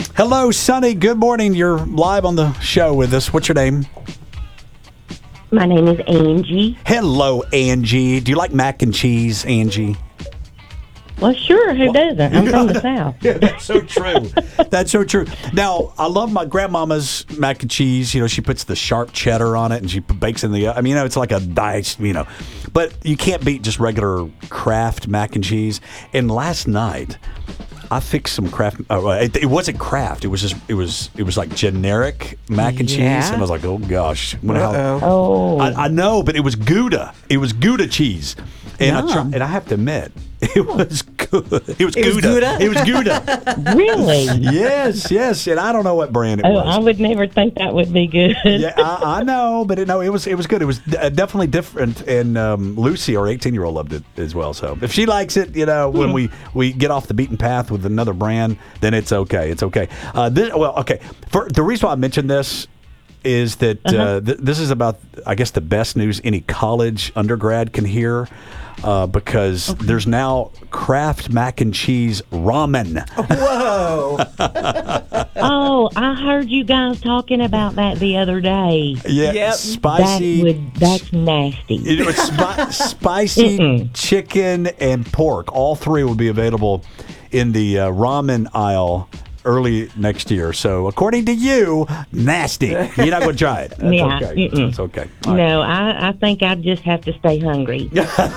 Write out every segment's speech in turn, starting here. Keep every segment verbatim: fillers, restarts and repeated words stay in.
Hello, Sonny. Good morning. You're live on the show with us. What's your name? My name is Angie. Hello, Angie. Do you like mac and cheese, Angie? Well, sure. Who doesn't? I'm from the South. Yeah, that's so true. That's so true. Now, I love my grandmama's mac and cheese. You know, she puts the sharp cheddar on it and she bakes it in the. I mean, you know, it's like a dice. You know, but you can't beat just regular Kraft mac and cheese. And last night, I fixed some Kraft. Oh, it, it wasn't Kraft. It was just. It was. It was like generic mac and Yeah. cheese. And I was like, oh gosh. When I- Uh-oh. Oh, I, I know, but it was Gouda. It was Gouda cheese, and I try, Yum. and I have to admit, it was good. It was It was Gouda. Gouda? It was Gouda. really? Yes, yes, and I don't know what brand it Oh, was. I would never think that would be good. Yeah, I, I know, but it, no, it was it was good. It was uh, definitely different, and um, Lucy, our eighteen-year-old, loved it as well. So if she likes it, you know, when we, we get off the beaten path with another brand, then it's okay. It's okay. Uh, this, well, okay. For the reason why I mentioned this is that uh, Uh-huh. th- this is about, I guess, the best news any college undergrad can hear. Uh, because there's now Kraft mac and cheese ramen. Whoa. Oh, I heard you guys talking about that the other day. Yeah, Yep. spicy. That would, that's nasty. You know, it's spi- spicy Mm-mm. chicken and pork. All three will be available in the uh, ramen aisle early next year. So, according to you, nasty. You're not going to try it. That's Yeah, okay. mm-mm. That's okay. All right. No, I, I think I just have to stay hungry.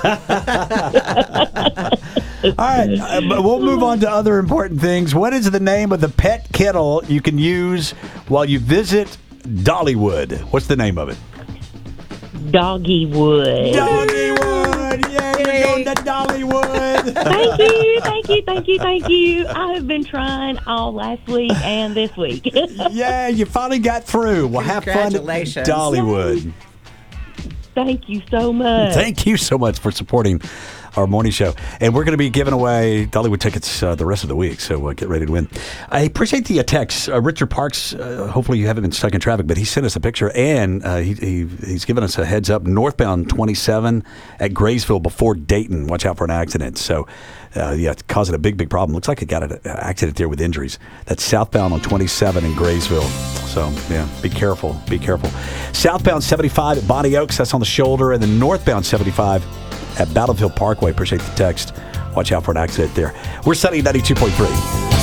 All right. Uh, but we'll move on to other important things. What is the name of the pet kennel you can use while you visit Dollywood? What's the name of it? Doggywood. Dollywood. Yeah, you're going to Dollywood. Thank you, thank you, thank you, thank you. I have been trying all last week and this week. Yeah, you finally got through. Well, have fun at Congratulations. Dollywood. Thank you so much. Thank you so much for supporting our morning show. And we're going to be giving away Dollywood tickets uh, the rest of the week, so uh, get ready to win. I appreciate the uh, text. Uh, Richard Parks, uh, hopefully you haven't been stuck in traffic, but he sent us a picture, and uh, he, he he's given us a heads up. Northbound twenty-seven at Graysville before Dayton. Watch out for an accident. So, uh, yeah, it's causing a big, big problem. Looks like it got an accident there with injuries. That's southbound on twenty-seven in Graysville. So, yeah, be careful. Be careful. Southbound seventy-five at Bonnie Oaks. That's on the shoulder. And then northbound seventy-five at Battlefield Parkway. Appreciate the text. Watch out for an accident there. We're Sunny ninety-two point three.